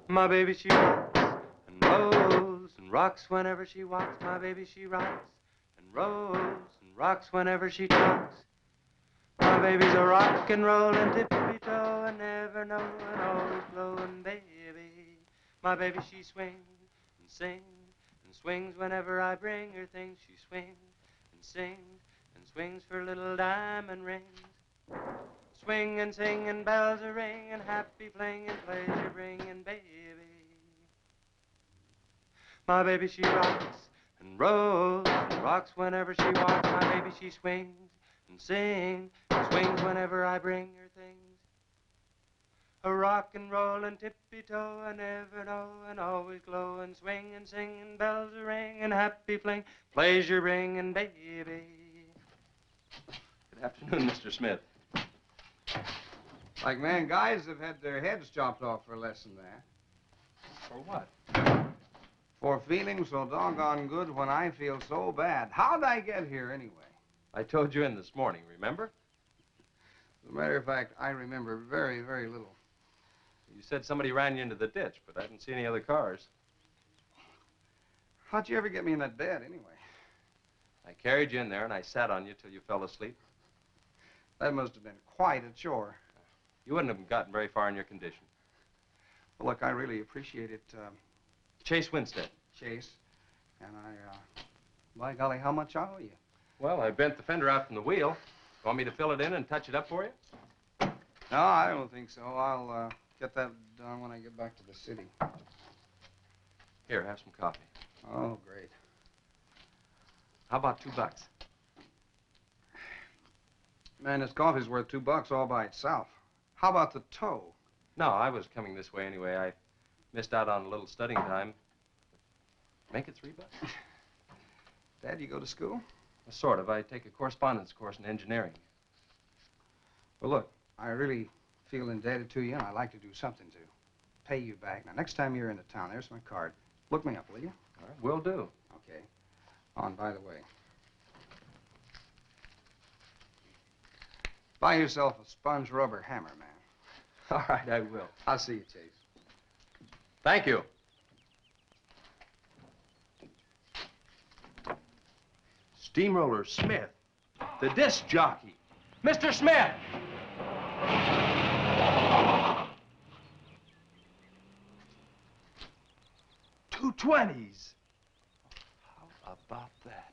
My baby, she rocks and rolls and rocks whenever she walks. My baby, she rocks and rolls and rocks whenever she talks. My baby's a rock and rollin' tippy-toe and never knowin', always glowin' baby. My baby, she swings and sings and swings whenever I bring her things. She swings and sings and swings for little diamond rings. Swing and sing and bells are ringing, happy fling and pleasure bringing baby. My baby, she rocks and rolls and rocks whenever she walks. My baby, she swings and sings and swings whenever I bring her things. A rock and rollin' tippy-toe, I never know, and always glowin', swing and sing and bells are ringing, happy fling, pleasure bringing baby. Good afternoon, Mr. Smith. Like man, guys have had their heads chopped off for less than that. For what? For feeling so doggone good when I feel so bad. How'd I get here anyway? I told you in this morning, remember? As a matter of fact, I remember very, very little. You said somebody ran you into the ditch, but I didn't see any other cars. How'd you ever get me in that bed anyway? I carried you in there and I sat on you till you fell asleep. That must have been quite a chore. You wouldn't have gotten very far in your condition. Well, look, I really appreciate it, Chase Winstead. Chase. And by golly, how much I owe you? Well, I bent the fender out from the wheel. Want me to fill it in and touch it up for you? No, I don't think so. I'll get that done when I get back to the city. Here, have some coffee. Oh, great. How about $2? Man, this coffee's worth $2 all by itself. How about the tow? No, I was coming this way anyway. I missed out on a little studying time. Make it $3. Dad, you go to school? Sort of. I take a correspondence course in engineering. Well, look, I really feel indebted to you, and I'd like to do something to pay you back. Now, next time you're into town, there's my card. Look me up, will you? All right, will do. Okay. Oh, and by the way, buy yourself a sponge rubber hammer, man. All right, I will. I'll see you, Chase. Thank you. Steamroller Smith, the disc jockey. Mr. Smith! 220s. How about that?